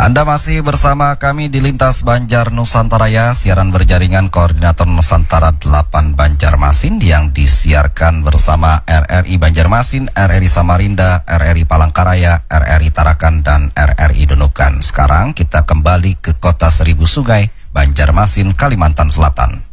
Anda masih bersama kami di Lintas Banjar Nusantara ya, siaran berjaringan Koordinator Nusantara 8 Banjarmasin yang disiarkan bersama RRI Banjarmasin, RRI Samarinda, RRI Palangkaraya, RRI Tarakan, dan RRI Nunukan. Sekarang kita kembali ke Kota Seribu Sungai, Banjarmasin, Kalimantan Selatan.